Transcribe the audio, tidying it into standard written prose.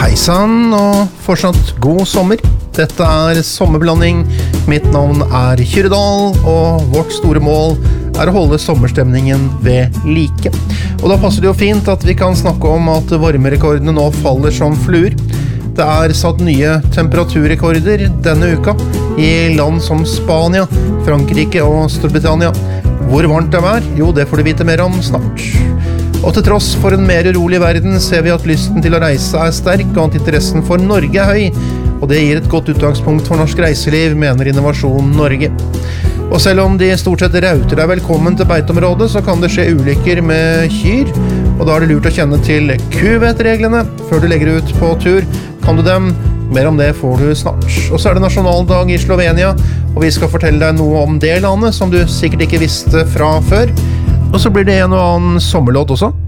Hei sann, og fortsatt god sommer. Dette Sommerblanding. Mitt navn Kyredal, og vårt store mål å holde sommerstemningen ved like. Og da passer det jo fint at vi kan snakke om at varmerekordene nå faller som fluer. Det satt nye temperaturrekorder denne uka i land som Spania, Frankrike og Storbritannia. Hvor varmt det Jo, det får du vite mer om snart. Og til tross for en mer urolig verden ser vi at lysten til å reise sterk, og at interessen for Norge høy. Og det gir et godt utgangspunkt for norsk reiseliv, mener Innovasjon Norge. Og selv om de stort sett rauter deg velkommen til beiteområdet, så kan det skje ulykker med kyr. Og da det lurt å kjenne til kuvettreglene før du legger ut på tur. Kan du dem? Mer om det får du snart. Og så det nasjonaldag i Slovenia, og vi skal fortelle deg noe om det landet som du sikkert ikke visste fra før. Og så blir det en og annen sommerlåt også.